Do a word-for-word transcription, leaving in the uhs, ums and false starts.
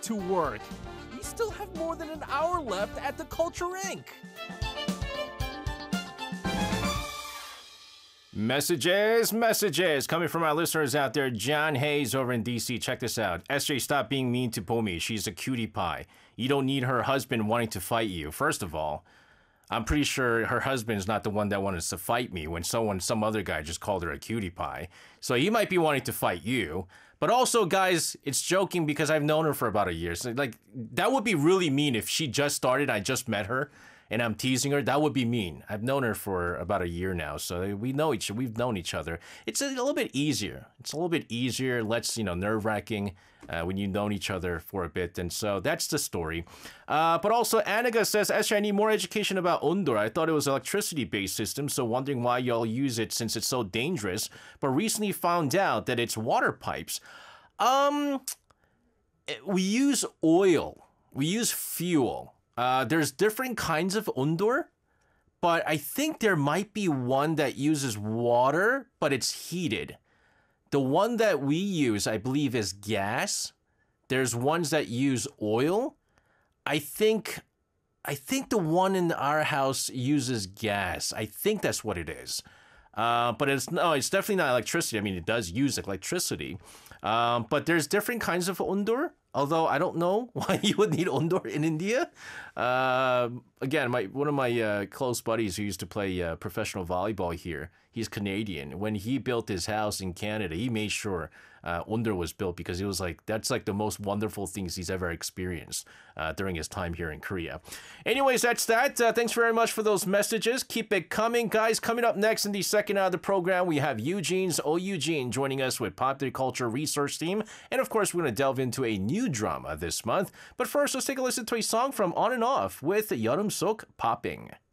back to work. We still have more than an hour left at the Culture Incorporated. Messages, messages coming from our listeners out there. John Hayes over in D C. Check this out. S J, stop being mean to Pomi. She's a cutie pie. You don't need her husband wanting to fight you. First of all, I'm pretty sure her husband is not the one that wanted to fight me when someone, some other guy just called her a cutie pie. So he might be wanting to fight you. But also, guys, it's joking because I've known her for about a year. So, like, that would be really mean if she just started, I just met her, and I'm teasing her. That would be mean. I've known her for about a year now, so we know each. We've known each other. It's a little bit easier. It's a little bit easier, less, you know, nerve-wracking uh, when you've known each other for a bit. And so that's the story. Uh, but also, Anaga says, actually, I need more education about Ondor. I thought it was an electricity-based system, so wondering why y'all use it since it's so dangerous. But recently found out that it's water pipes. Um, we use oil. We use fuel. Uh, there's different kinds of Ondor, but I think there might be one that uses water, but it's heated. The one that we use, I believe, is gas. There's ones that use oil. I think, I think the one in our house uses gas. I think that's what it is. Uh, but it's no, it's definitely not electricity. I mean, it does use electricity. Um, but there's different kinds of Ondor. Although I don't know why you would need Ondor in India. Uh, again, my one of my uh, close buddies who used to play uh, professional volleyball here, he's Canadian. When he built his house in Canada, he made sure uh, Ondor was built because he was like, that's like the most wonderful things he's ever experienced uh, during his time here in Korea. Anyways, that's that. Uh, thanks very much for those messages. Keep it coming, guys. Coming up next in the second hour of the program, we have Eugene's Oh Eugene joining us with Popular Culture Research Team. And of course, we're going to delve into a new drama this month. But first, let's take a listen to a song from On and Off with 여름 속 Popping.